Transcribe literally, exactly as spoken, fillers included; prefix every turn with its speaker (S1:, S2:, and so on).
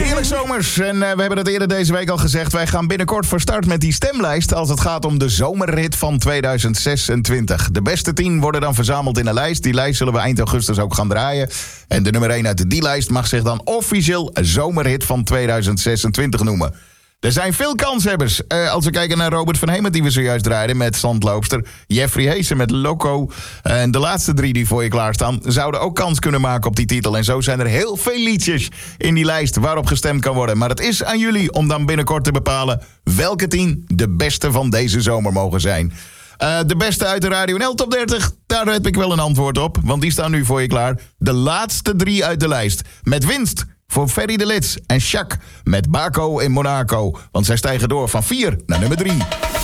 S1: Heerlijk zomers. En uh, we hebben het eerder deze week al gezegd. Wij gaan binnenkort van start met die stemlijst als het gaat om de zomerrit van tweeduizend zesentwintig. De beste tien worden dan verzameld in een lijst. Die lijst zullen we eind augustus ook gaan draaien. En de nummer één uit die lijst mag zich dan officieel zomerrit van tweeduizend zesentwintig noemen. Er zijn veel kanshebbers. Uh, als we kijken naar Robert van Hemert die we zojuist draaiden met Zandloopster. Jeffrey Heesen met Loco. Uh, en de laatste drie die voor je klaarstaan zouden ook kans kunnen maken op die titel. En zo zijn er heel veel liedjes in die lijst waarop gestemd kan worden. Maar het is aan jullie om dan binnenkort te bepalen welke tien de beste van deze zomer mogen zijn. Uh, de beste uit de Radio N L Top dertig, daar heb ik wel een antwoord op. Want die staan nu voor je klaar. De laatste drie uit de lijst. Met winst voor Ferry de Lits en Jacques met Baco in Monaco. Want zij stijgen door van vier naar nummer drie.